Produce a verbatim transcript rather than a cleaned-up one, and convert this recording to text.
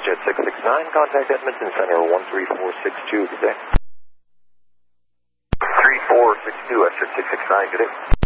WestJet six six nine, contact Edmonton Center one three four six two, good day. three four six two, WestJet six six nine, good day.